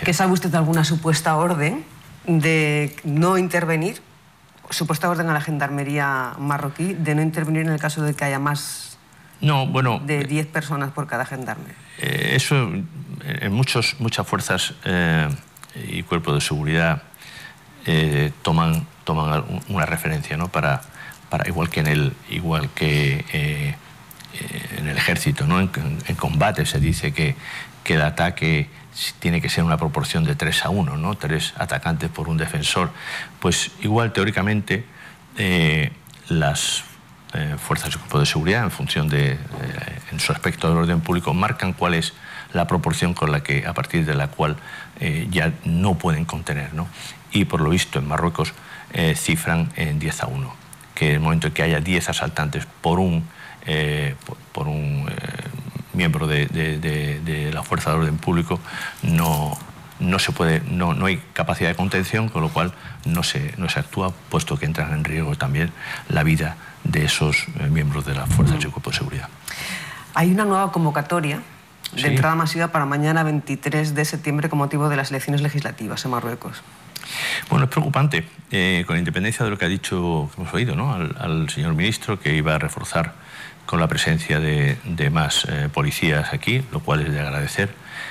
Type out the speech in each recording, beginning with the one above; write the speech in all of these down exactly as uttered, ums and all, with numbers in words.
¿Que sabe usted de alguna supuesta orden de no intervenir, supuesta orden a la gendarmería marroquí, de no intervenir en el caso de que haya más no, bueno, de diez personas por cada gendarme? Eh, eso en muchos, muchas fuerzas eh, y cuerpos de seguridad eh, toman, toman una referencia, ¿no? Para, para igual que en el, igual que, eh, en el ejército, ¿no? En, en combate se dice que, que el ataque tiene que ser una proporción de tres a uno, ¿no? Tres atacantes por un defensor. Pues igual teóricamente eh, las eh, fuerzas y cuerpos de seguridad, en función de, eh, en su aspecto del orden público, marcan cuál es la proporción con la que, a partir de la cual eh, ya no pueden contener, ¿no? Y por lo visto en Marruecos eh, cifran en diez a uno, que en el momento en que haya diez asaltantes por un, eh, por, por un eh, miembro de, de, de, de la fuerza de orden público, no, no se puede, no, no hay capacidad de contención, con lo cual no se, no se actúa, puesto que entran en riesgo también la vida de esos eh, miembros de las fuerzas y cuerpos de seguridad. Hay una nueva convocatoria de sí. entrada masiva para mañana veintitrés de septiembre con motivo de las elecciones legislativas en Marruecos. Bueno, es preocupante, eh, con independencia de lo que ha dicho, que hemos oído, ¿no? al, al señor ministro, que iba a reforzar con la presencia de, de más eh, policías aquí, lo cual es de agradecer.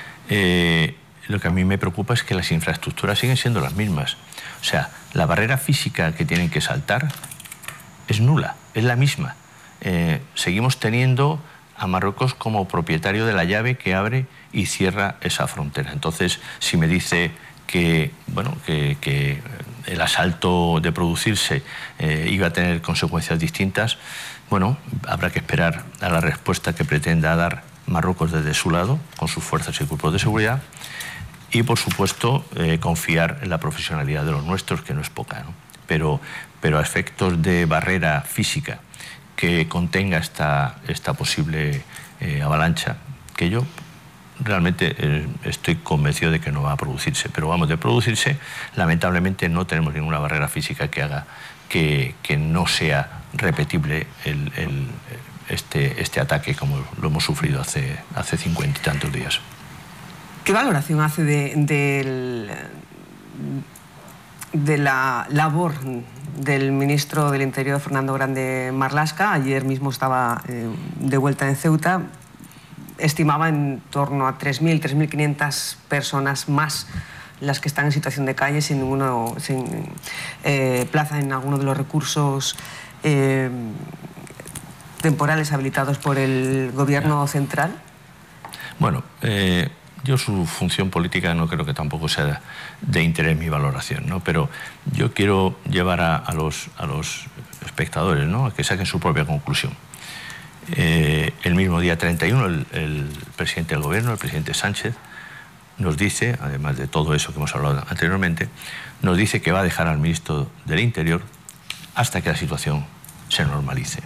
Eh, lo que a mí me preocupa es que las infraestructuras siguen siendo las mismas. O sea, la barrera física que tienen que saltar es nula, es la misma. Eh, seguimos teniendo a Marruecos como propietario de la llave que abre y cierra esa frontera. Entonces, si me dice que, bueno, que, que el asalto de producirse eh, iba a tener consecuencias distintas, bueno, habrá que esperar a la respuesta que pretenda dar Marruecos desde su lado, con sus fuerzas y cuerpos de seguridad, y por supuesto eh, confiar en la profesionalidad de los nuestros, que no es poca, ¿no? Pero, pero a efectos de barrera física que contenga esta, esta posible eh, avalancha, que yo realmente eh, estoy convencido de que no va a producirse, pero vamos, de producirse, lamentablemente no tenemos ninguna barrera física que haga que, que no sea repetible el, el, este, este ataque como lo hemos sufrido hace, hace cincuenta y tantos días. ¿Qué valoración hace de, de, de la labor del ministro del Interior, Fernando Grande Marlaska? Ayer mismo estaba eh, de vuelta en Ceuta. Estimaba en torno a tres mil, tres mil quinientas personas más las que están en situación de calle, sin, ninguno, sin eh, plaza en alguno de los recursos eh, temporales habilitados por el gobierno central. Bueno, eh, yo su función política no creo que tampoco sea de interés mi valoración, ¿no? Pero yo quiero llevar a, a, los, a los espectadores, ¿no?, a que saquen su propia conclusión. Eh, el mismo día treinta y uno, el, el presidente del gobierno, el presidente Sánchez, nos dice, además de todo eso que hemos hablado anteriormente, nos dice que va a dejar al ministro del Interior hasta que la situación se normalice.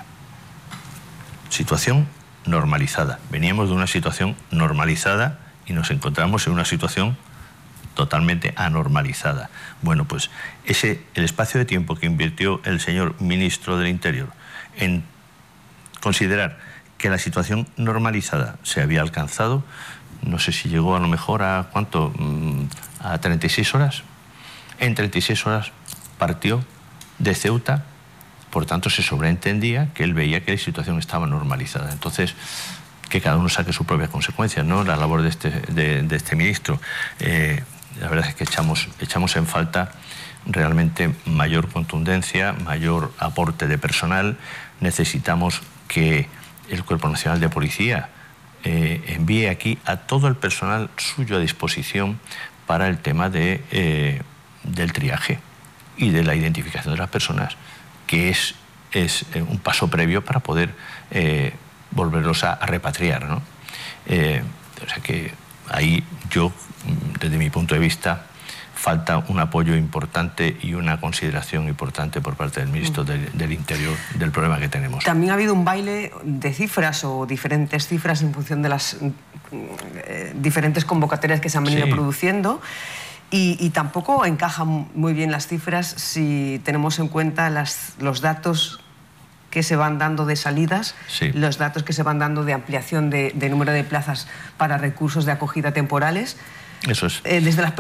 Situación normalizada. Veníamos de una situación normalizada y nos encontramos en una situación totalmente anormalizada. Bueno, pues ese, el espacio de tiempo que invirtió el señor ministro del Interior en considerar que la situación normalizada se había alcanzado, no sé si llegó a lo mejor a ¿cuánto? A treinta y seis horas. En treinta y seis horas partió de Ceuta, por tanto se sobreentendía que él veía que la situación estaba normalizada. Entonces, que cada uno saque sus propias consecuencias, ¿no? La labor de este, de, de este ministro. Eh, la verdad es que echamos, echamos en falta realmente mayor contundencia, mayor aporte de personal. Necesitamos que el Cuerpo Nacional de Policía eh, envíe aquí a todo el personal suyo a disposición para el tema de, eh, del triaje y de la identificación de las personas, que es, es un paso previo para poder eh, volverlos a, a repatriar, ¿no? Eh, o sea que ahí yo, desde mi punto de vista, falta un apoyo importante y una consideración importante por parte del ministro del, del Interior del problema que tenemos. También ha habido un baile de cifras o diferentes cifras en función de las eh, diferentes convocatorias que se han venido sí. produciendo y, y tampoco encajan muy bien las cifras si tenemos en cuenta las, los datos que se van dando de salidas, sí. los datos que se van dando de ampliación de, de número de plazas para recursos de acogida temporales. Eso es. Eh, desde las